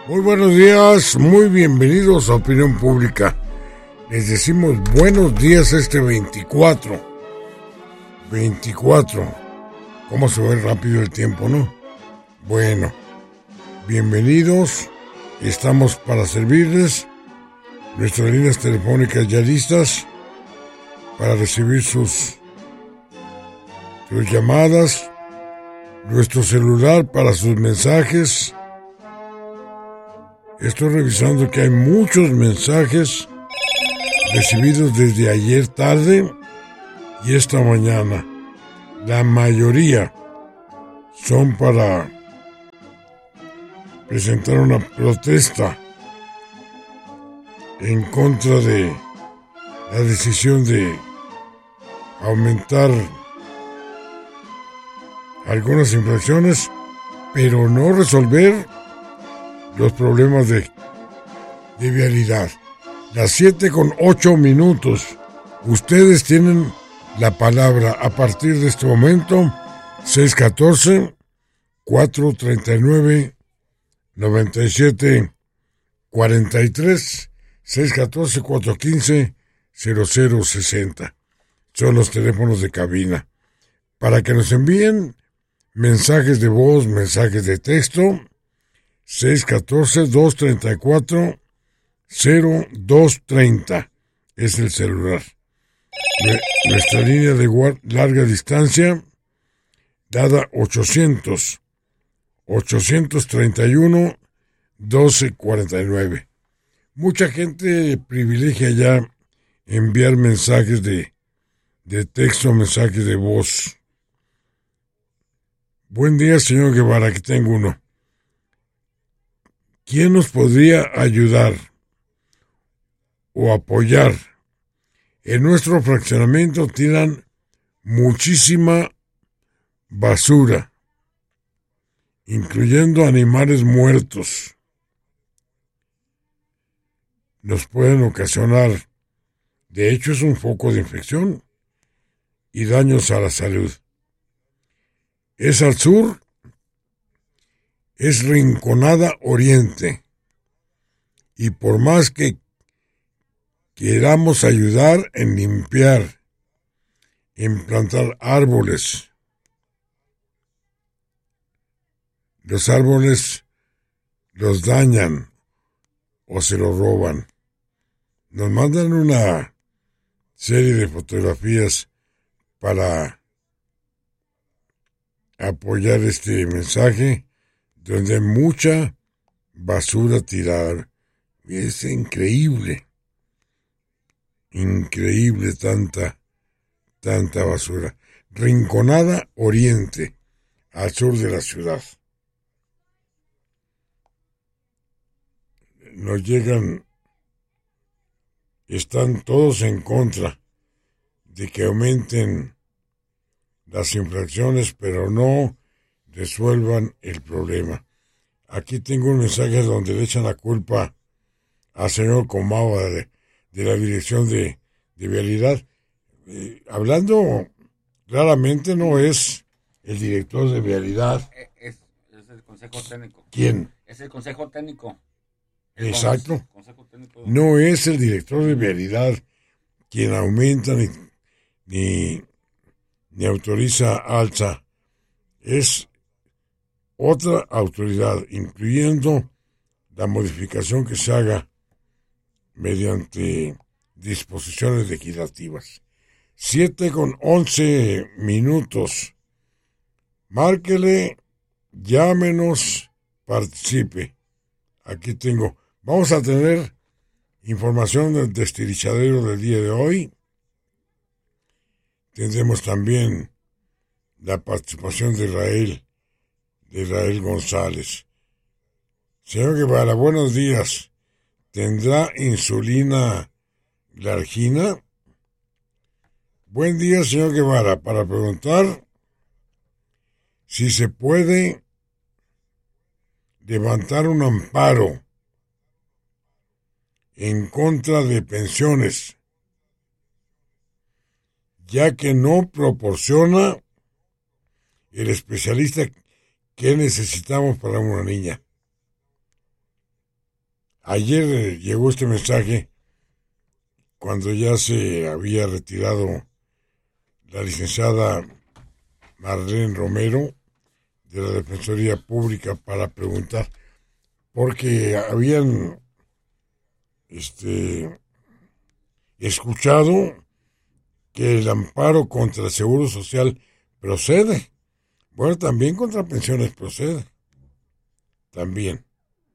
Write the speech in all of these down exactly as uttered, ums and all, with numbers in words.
Muy buenos días, muy bienvenidos a Opinión Pública. Les decimos buenos días este veinticuatro. veinticuatro. ¿Cómo se ve rápido el tiempo, no? Bueno, bienvenidos. Estamos para servirles. Nuestras líneas telefónicas ya listas para recibir sus, sus llamadas. Nuestro celular para sus mensajes. Estoy revisando que hay muchos mensajes recibidos desde ayer tarde y esta mañana. La mayoría son para presentar una protesta en contra de la decisión de aumentar algunas infracciones, pero no resolver los problemas de, de vialidad. Las siete con ocho minutos. Ustedes tienen la palabra a partir de este momento. seis uno cuatro, cuatro tres nueve, nueve siete cuatro tres. seis uno cuatro, cuatro uno cinco, cero cero seis cero. Son los teléfonos de cabina. Para que nos envíen mensajes de voz, mensajes de texto. seis uno cuatro, dos tres cuatro, cero dos tres cero es el celular. Nuestra línea de larga distancia, dada ochocientos, ochocientos treinta y uno, doce cuarenta y nueve. Mucha gente privilegia ya enviar mensajes de, de texto, mensajes de voz. Buen día, señor Guevara, aquí tengo uno. ¿Quién nos podría ayudar o apoyar? En nuestro fraccionamiento tiran muchísima basura, incluyendo animales muertos. Nos pueden ocasionar, de hecho es un foco de infección y daños a la salud. Es al sur. Es Rinconada Oriente, y por más que queramos ayudar en limpiar, en plantar árboles, los árboles los dañan o se los roban. Nos mandan una serie de fotografías para apoyar este mensaje, donde hay mucha basura tirada. Es increíble, increíble tanta, tanta basura. Rinconada Oriente, al sur de la ciudad. Nos llegan, están todos en contra de que aumenten las infracciones, pero no resuelvan el problema. Aquí tengo un mensaje donde le echan la culpa al señor Comava de, de la Dirección de, de Vialidad. Eh, hablando claramente, no es el director de Vialidad. Es, es el Consejo Técnico. ¿Quién? Es el Consejo Técnico. El Exacto. Consejo Técnico. No es el director de Vialidad quien aumenta ni, ni, ni autoriza alza. Es otra autoridad, incluyendo la modificación que se haga mediante disposiciones legislativas. Siete con once minutos. Márquele, llámenos, participe. Aquí tengo. Vamos a tener información del destirichadero del día de hoy. Tendremos también la participación de Israel, de Israel González. Señor Guevara, buenos días. ¿Tendrá insulina Glargina? Buen día, señor Guevara, para preguntar si se puede levantar un amparo en contra de pensiones, ya que no proporciona el especialista que necesitamos para una niña. Ayer eh, llegó este mensaje cuando ya se había retirado la licenciada Marlene Romero de la Defensoría Pública para preguntar, porque habían este escuchado que el amparo contra el Seguro Social procede. Bueno, también contra pensiones procede. También.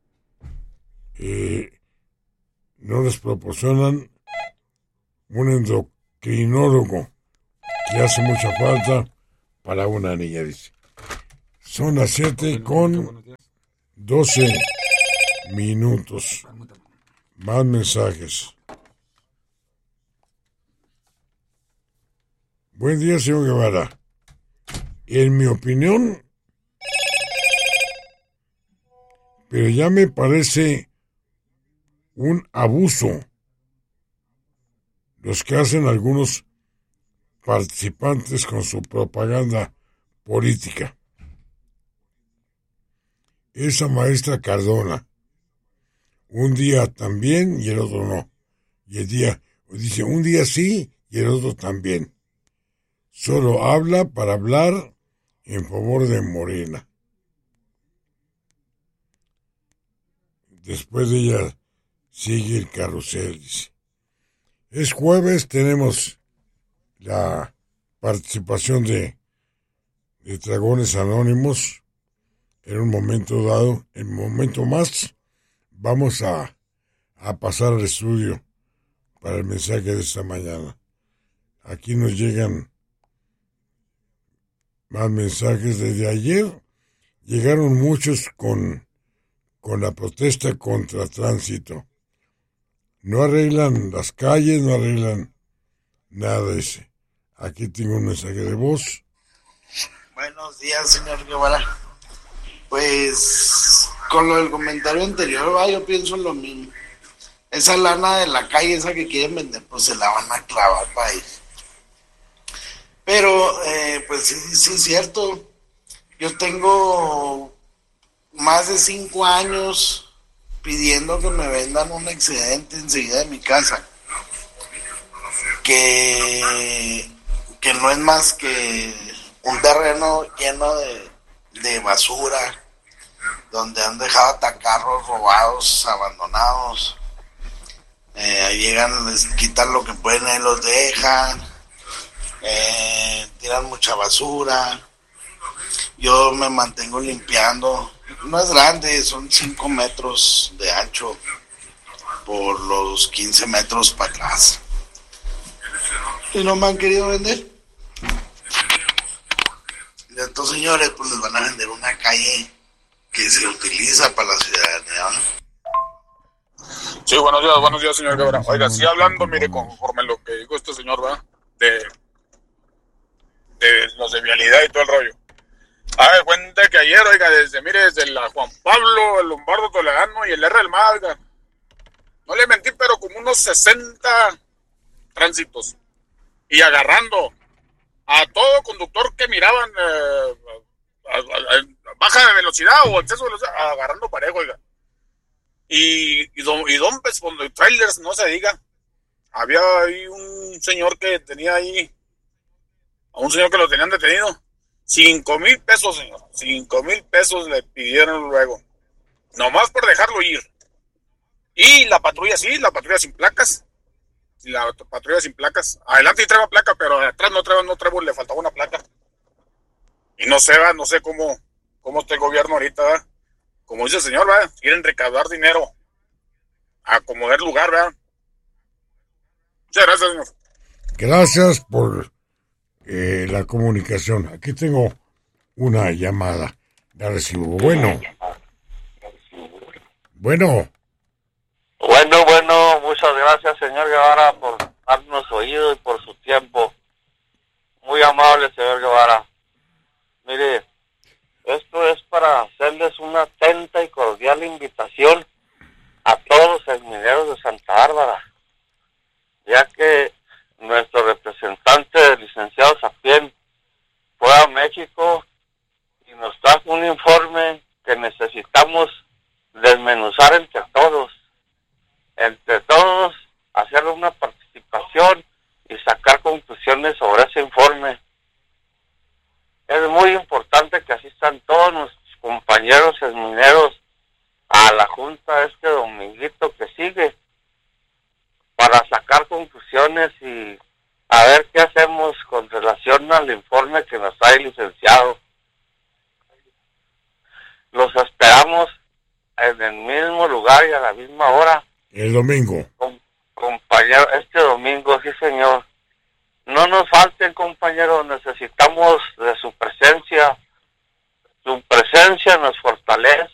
Eh, no les proporcionan un endocrinólogo que hace mucha falta para una niña, dice. Son las siete con doce minutos. Más mensajes. Buen día, señor Guevara. En mi opinión, pero ya me parece un abuso los que hacen algunos participantes con su propaganda política. Esa maestra Cardona, un día también y el otro no. Y el día, dice, un día sí y el otro también. Solo habla para hablar en favor de Morena. Después de ella sigue el carrusel, dice. Es jueves, tenemos la participación de, de Dragones Anónimos. En un momento dado, en un momento más, vamos a, a pasar al estudio para el mensaje de esta mañana. Aquí nos llegan más mensajes desde ayer. Llegaron muchos con, con la protesta contra tránsito. No arreglan las calles, no arreglan nada ese. Aquí tengo un mensaje de voz. Buenos días, señor Guevara. Pues, con lo del comentario anterior, va, yo pienso lo mismo. Esa lana de la calle, esa que quieren vender, pues se la van a clavar para ir. Pero, eh, pues sí, sí es cierto. Yo tengo más de cinco años pidiendo que me vendan un excedente enseguida de mi casa. Que, que no es más que un terreno lleno de, de basura, donde han dejado hasta carros robados, abandonados. Eh, llegan, les quitan lo que pueden, ahí los dejan. Eh, tiran mucha basura. Yo me mantengo limpiando. No es grande, son cinco metros de ancho por los quince metros para atrás. Y no me han querido vender. Y estos señores pues les van a vender una calle que se utiliza para la ciudadanía. Sí, buenos días, buenos días, señor Guevara. Oiga, sí hablando, mire, conforme lo que dijo este señor, ¿verdad? De, de los de vialidad y todo el rollo. A ver, cuenta que ayer, oiga, desde, mire, desde la Juan Pablo, el Lombardo Toledano y el R del Mar, oiga, no le mentí, pero como unos sesenta tránsitos. Y agarrando a todo conductor que miraban eh, a, a, a baja de velocidad o exceso de velocidad, agarrando parejo, oiga. Y, y, don, y don, pues, con los trailers, no se diga. Había ahí un señor que tenía ahí, a un señor que lo tenían detenido. Cinco mil pesos, señor. Cinco mil pesos le pidieron luego. Nomás por dejarlo ir. Y la patrulla, sí, la patrulla sin placas. La patrulla sin placas. Adelante y traeba placa, pero atrás no traeba, no traeba, le faltaba una placa. Y no sé, va, no sé cómo, cómo está el gobierno ahorita, ¿verdad? Como dice el señor, ¿verdad? Quieren recaudar dinero. Acomodar lugar, ¿verdad? Muchas gracias, señor. Gracias por eh, la comunicación. Aquí tengo una llamada. La recibo. Bueno. Bueno. Bueno, bueno, muchas gracias, señor Guevara, por darnos oído y por su tiempo. Muy amable, señor Guevara. Mire, esto es para hacerles una atenta y cordial invitación a todos los mineros de Santa Bárbara, ya que nuestro representante, el licenciado Sapien, fue a México y nos trajo un informe que necesitamos desmenuzar entre todos. conclusiones sobre ese informe. Es muy importante que asistan todos nuestros compañeros mineros a la junta este dominguito que sigue para sacar conclusiones y a ver qué hacemos con relación al informe que nos ha licenciado. Los esperamos en el mismo lugar y a la misma hora. El domingo. Com- compañero, este domingo, sí señor. No nos falten, compañeros, necesitamos de su presencia. Su presencia nos fortalece